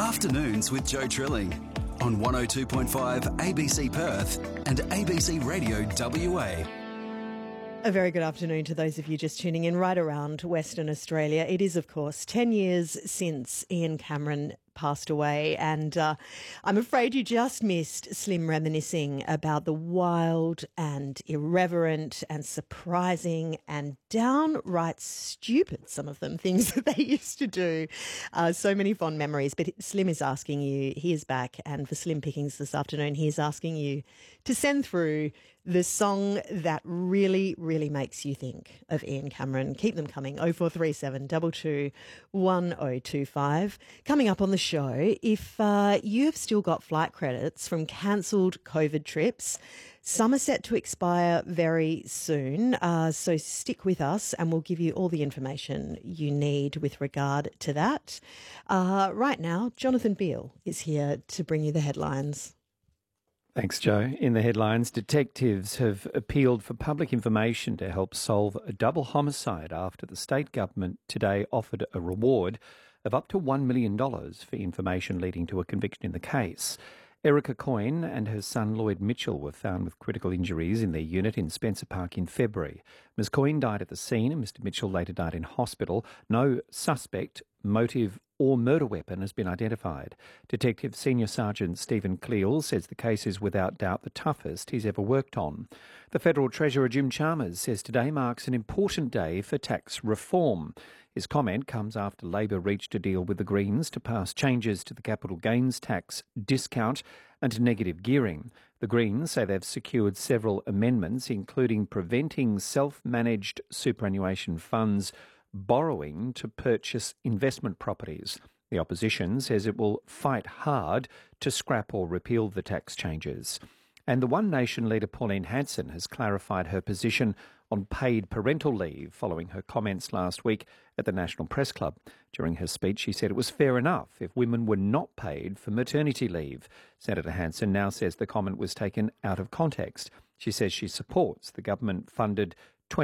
Afternoons with Joe Trilling on 102.5 ABC Perth and ABC Radio WA. A very good afternoon to those of you just tuning in right around Western Australia. It is, of course, 10 years since Ian Cameron passed away, and I'm afraid you just missed Slim reminiscing about the wild and irreverent and surprising and downright stupid, some of them, things that they used to do. So many fond memories. But Slim is asking you, he is back, and for Slim Pickings this afternoon, he is asking you to send through the song that really, really makes you think of Ian Cameron. Keep them coming, 0437 22 1025. Coming up on the show, if you have still got flight credits from cancelled COVID trips, some are set to expire very soon, so stick with us and we'll give you all the information you need with regard to that. Right now, Jonathan Beale is here to bring you the headlines. Thanks, Joe. In the headlines, detectives have appealed for public information to help solve a double homicide after the state government today offered a reward of up to $1 million for information leading to a conviction in the case. Erica Coyne and her son Lloyd Mitchell were found with critical injuries in their unit in Spencer Park in February. Ms Coyne died at the scene and Mr Mitchell later died in hospital. No suspect, motive or murder weapon has been identified. Detective Senior Sergeant Stephen Cleal says the case is without doubt the toughest he's ever worked on. The Federal Treasurer Jim Chalmers says today marks an important day for tax reform. His comment comes after Labor reached a deal with the Greens to pass changes to the capital gains tax discount and negative gearing. The Greens say they've secured several amendments, including preventing self-managed superannuation funds borrowing to purchase investment properties. The opposition says it will fight hard to scrap or repeal the tax changes. And the One Nation leader Pauline Hanson has clarified her position on paid parental leave following her comments last week at the National Press Club. During her speech, she said it was fair enough if women were not paid for maternity leave. Senator Hanson now says the comment was taken out of context. She says she supports the government-funded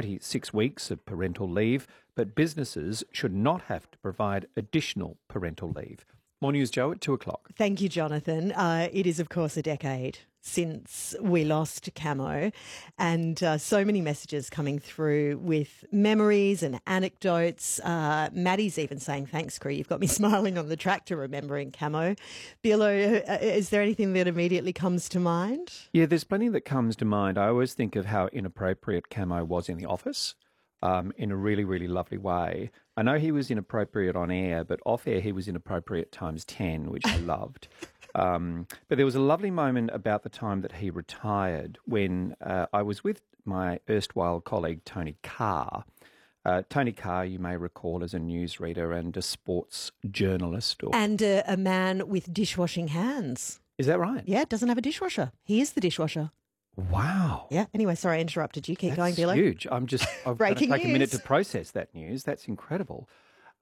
26 weeks of parental leave, but businesses should not have to provide additional parental leave. More news, Joe, at 2 o'clock. Thank you, Jonathan. It is, of course, a decade since we lost Camo, and so many messages coming through with memories and anecdotes. Maddie's even saying, thanks, Cree, you've got me smiling on the tractor remembering Camo. Bilo, is there anything that immediately comes to mind? Yeah, there's plenty that comes to mind. I always think of how inappropriate Camo was in the office. In a really, really lovely way. I know he was inappropriate on air, but off air he was inappropriate times 10, which I loved. But there was a lovely moment about the time that he retired when I was with my erstwhile colleague Tony Carr. Tony Carr, you may recall, as a newsreader and a sports journalist. And a man with dishwashing hands. Is that right? Yeah, doesn't have a dishwasher. He is the dishwasher. Wow. Yeah. Anyway, sorry, I interrupted you. Keep going, Bilo. That's huge. I've got to take a minute to process that news. That's incredible.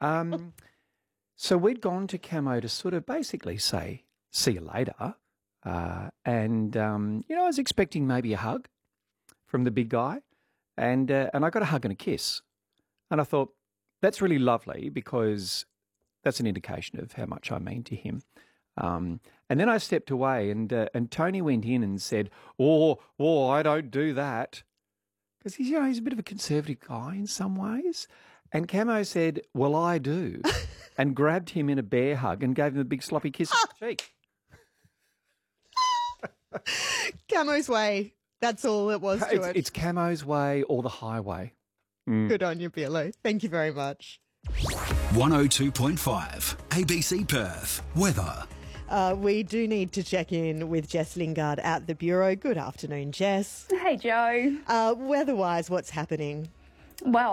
So we'd gone to Camo to sort of basically say, see you later. And I was expecting maybe a hug from the big guy. And I got a hug and a kiss. And I thought, that's really lovely because that's an indication of how much I mean to him. And then I stepped away and Tony went in and said, oh, I don't do that. Because he's a bit of a conservative guy in some ways. And Camo said, well, I do. And grabbed him in a bear hug and gave him a big sloppy kiss on the cheek. Camo's way. That's all it was to it. It's Camo's way or the highway. Good on you, Bilo. Thank you very much. 102.5 ABC Perth. Weather. We do need to check in with Jess Lingard at the Bureau. Good afternoon, Jess. Hey, Joe. Weather-wise, what's happening? Well,